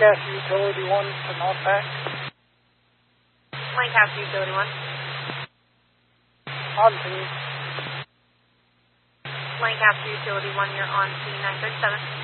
Lancaster Utility 1 to Northback. Lancaster Utility 1. On to. Lancaster Utility 1, you're on T937.